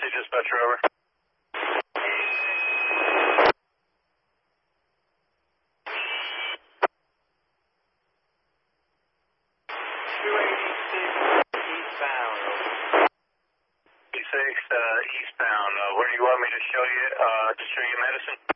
City Dispatcher, over. 286 eastbound. Where do you want me to show you? To show you medicine?